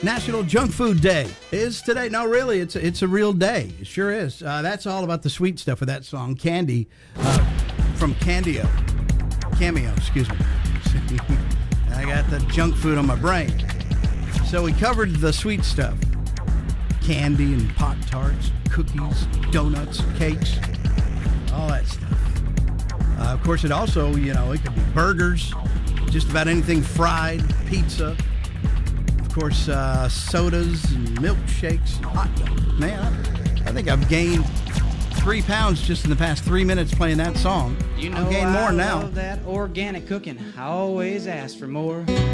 National Junk Food Day is today. No, really, it's a real day. It sure is. That's all about the sweet stuff of that song, Candy, from Cameo, excuse me. I got the junk food on my brain. So we covered the sweet stuff. Candy and Pop-Tarts, cookies, donuts, cakes, all that stuff. Of course, it also, it could be burgers, just about anything fried, pizza. Of course, sodas and milkshakes and hot dogs. Man, I think I've gained 3 pounds just in the past 3 minutes playing that song. You know, I've gained more now. Love that organic cooking. I always ask for more.